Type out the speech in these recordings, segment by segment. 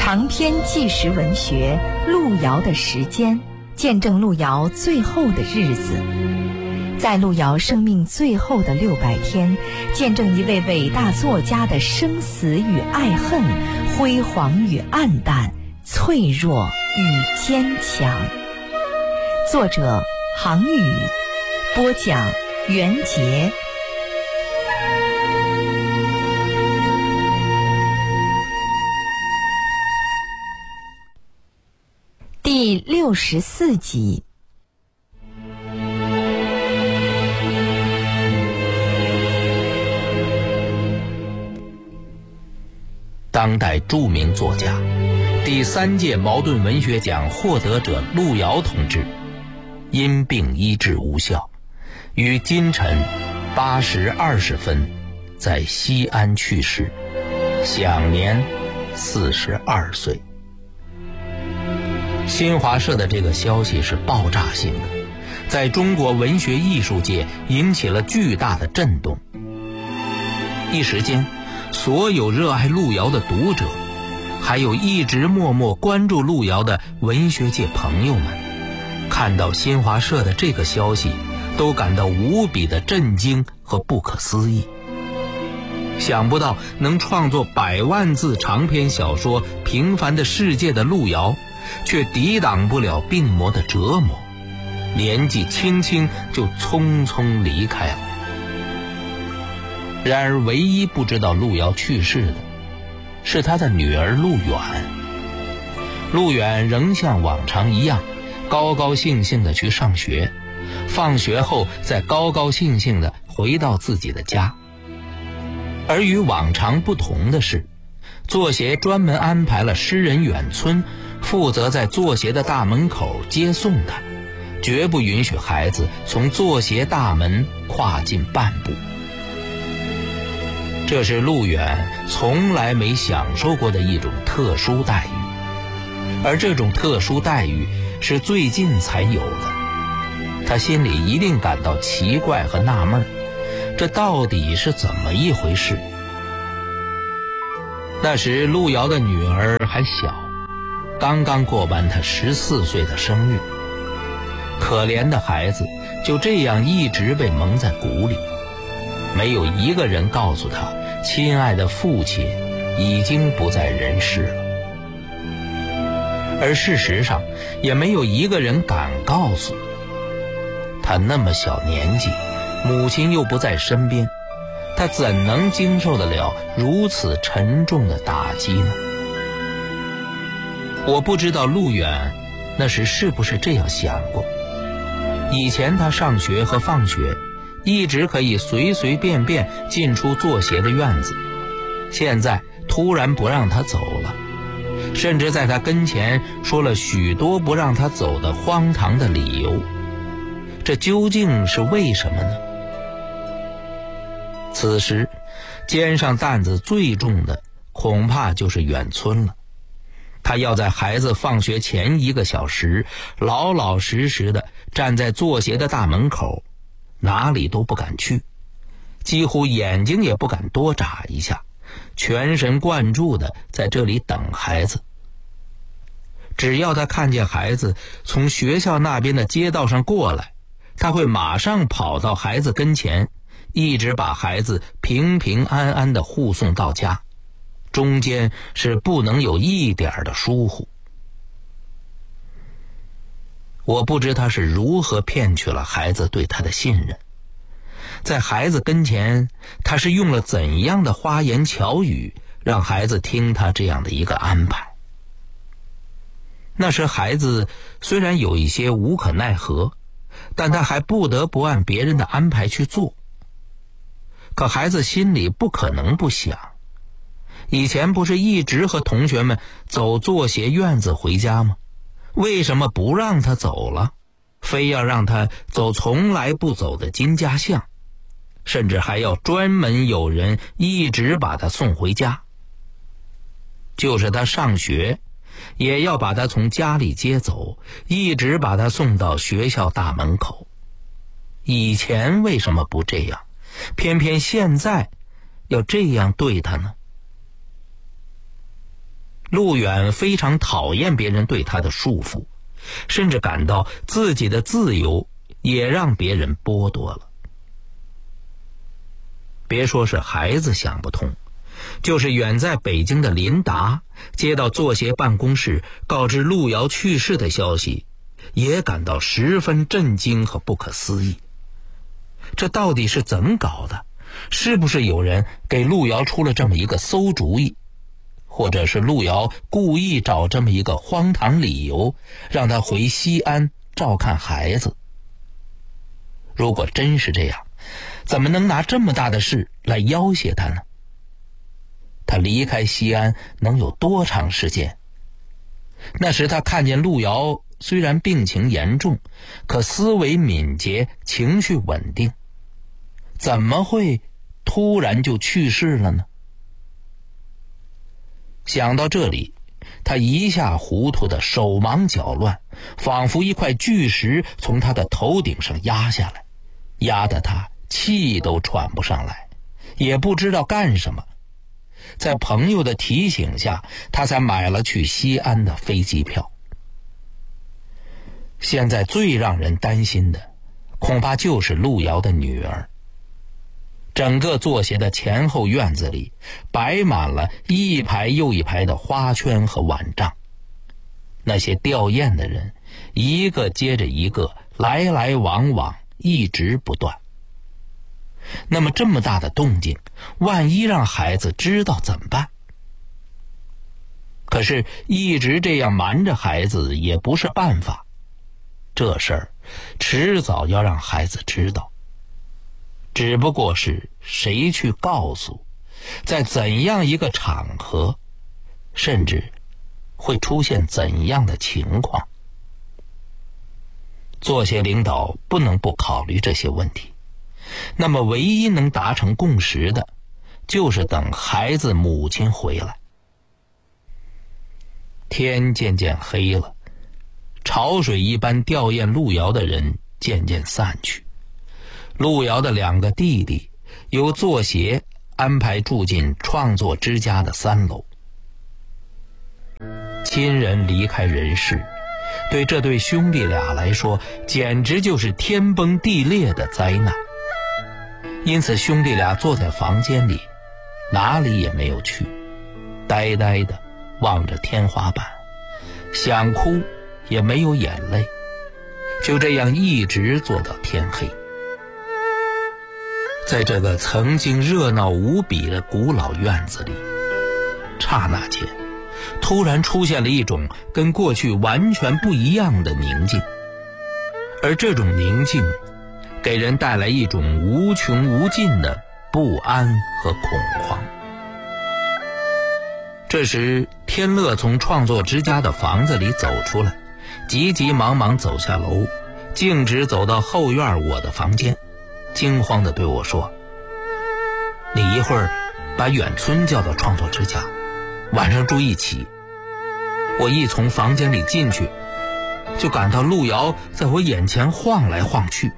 长篇纪实文学《路遥的时间》，见证路遥最后的日子。在路遥生命最后的600天，见证一位伟大作家的生死与爱恨，辉煌与黯淡，脆弱与坚强。作者杭宇，播讲袁杰。第64集。 当代著名作家，第3届茅盾文学奖获得者路遥同志，因病医治无效，于今晨8时20分在西安去世，享年42岁。新华社的这个消息是爆炸性的，在中国文学艺术界引起了巨大的震动。一时间，所有热爱路遥的读者，还有一直默默关注路遥的文学界朋友们，看到新华社的这个消息，都感到无比的震惊和不可思议。想不到能创作100万字长篇小说《平凡的世界》的路遥，却抵挡不了病魔的折磨，年纪轻轻就匆匆离开了。然而唯一不知道路遥去世的是他的女儿路远。路远仍像往常一样高高兴兴地去上学，放学后再高高兴兴地回到自己的家。而与往常不同的是，作协专门安排了诗人远村负责在作协的大门口接送他，绝不允许孩子从作协大门跨进半步。这是路远从来没享受过的一种特殊待遇，而这种特殊待遇是最近才有的。他心里一定感到奇怪和纳闷，这到底是怎么一回事？那时路遥的女儿还小，刚刚过完他14岁的生日。可怜的孩子就这样一直被蒙在鼓里，没有一个人告诉他，亲爱的父亲已经不在人世了。而事实上，也没有一个人敢告诉他，那么小年纪，母亲又不在身边，他怎能经受得了如此沉重的打击呢？我不知道路远那时是不是这样想过。以前他上学和放学一直可以随随便便进出作协的院子，现在突然不让他走了，甚至在他跟前说了许多不让他走的荒唐的理由，这究竟是为什么呢？此时肩上担子最重的恐怕就是远村了。他要在孩子放学前1个小时老老实实的站在作协的大门口，哪里都不敢去，几乎眼睛也不敢多眨一下，全神贯注的在这里等孩子。只要他看见孩子从学校那边的街道上过来，他会马上跑到孩子跟前，一直把孩子平平安安地护送到家，中间是不能有一点的疏忽。我不知他是如何骗取了孩子对他的信任，在孩子跟前，他是用了怎样的花言巧语让孩子听他这样的一个安排。那时孩子虽然有一些无可奈何，但他还不得不按别人的安排去做。可孩子心里不可能不想，以前不是一直和同学们走作协院子回家吗？为什么不让他走了，非要让他走从来不走的金家巷，甚至还要专门有人一直把他送回家。就是他上学也要把他从家里接走，一直把他送到学校大门口。以前为什么不这样，偏偏现在要这样对他呢？ 陆远非常讨厌别人对他的束缚，甚至感到自己的自由也让别人剥夺了。别说是孩子想不通，就是远在北京的林达接到作协办公室告知陆遥去世的消息，也感到十分震惊和不可思议。这到底是怎么搞的？是不是有人给陆遥出了这么一个馊主意，或者是陆遥故意找这么一个荒唐理由让他回西安照看孩子？如果真是这样，怎么能拿这么大的事来要挟他呢？他离开西安能有多长时间？那时他看见陆遥虽然病情严重，可思维敏捷，情绪稳定，怎么会突然就去世了呢？想到这里，他一下糊涂的手忙脚乱，仿佛一块巨石从他的头顶上压下来，压得他气都喘不上来，也不知道干什么。在朋友的提醒下，他才买了去西安的飞机票。现在最让人担心的，恐怕就是陆遥的女儿。整个作协的前后院子里摆满了一排又一排的花圈和碗帐，那些吊唁的人一个接着一个，来来往往，一直不断。那么这么大的动静，万一让孩子知道怎么办？可是一直这样瞒着孩子也不是办法，这事儿迟早要让孩子知道，只不过是谁去告诉，在怎样一个场合，甚至会出现怎样的情况。作协领导不能不考虑这些问题，那么唯一能达成共识的，就是等孩子母亲回来。天渐渐黑了，潮水一般吊唁陆遥的人渐渐散去。陆遥的2个弟弟由作协安排住进创作之家的3楼。亲人离开人世，对这对兄弟俩来说简直就是天崩地裂的灾难。因此兄弟俩坐在房间里，哪里也没有去，呆呆的望着天花板，想哭也没有眼泪，就这样一直坐到天黑。在这个曾经热闹无比的古老院子里，刹那间突然出现了一种跟过去完全不一样的宁静，而这种宁静给人带来一种无穷无尽的不安和恐慌。这时天乐从创作之家的房子里走出来，急急忙忙走下楼，径直走到后院我的房间，惊慌地对我说：“你一会儿把远村叫到创作之家，晚上住一起。”我一从房间里进去，就感到陆遥在我眼前晃来晃去。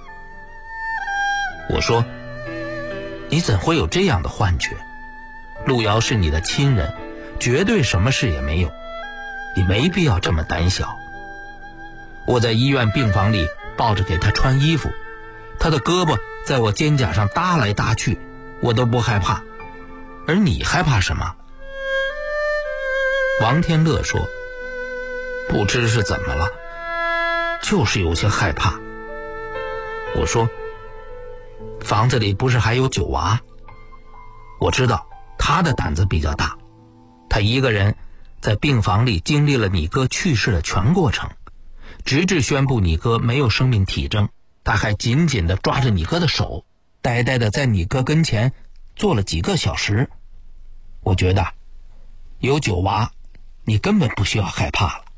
我说：“你怎会有这样的幻觉？陆遥是你的亲人，绝对什么事也没有，你没必要这么胆小。我在医院病房里抱着给他穿衣服，他的胳膊在我肩胛上搭来搭去，我都不害怕，而你害怕什么？”王天乐说：“不知是怎么了，就是有些害怕。”我说：“房子里不是还有9娃？我知道他的胆子比较大，他一个人在病房里经历了你哥去世的全过程，直至宣布你哥没有生命体征，他还紧紧地抓着你哥的手，呆呆地在你哥跟前坐了几个小时。我觉得有9娃，你根本不需要害怕了。”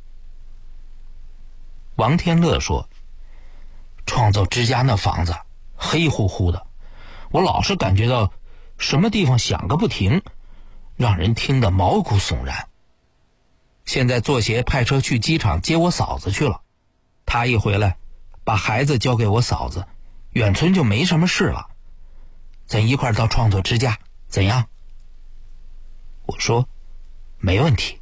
王天乐说：“创作之家那房子黑乎乎的，我老是感觉到什么地方响个不停，让人听得毛骨悚然。现在作协派车去机场接我嫂子去了，他一回来把孩子交给我嫂子，远村就没什么事了。咱一块儿到创作之家怎样？”我说：“没问题。”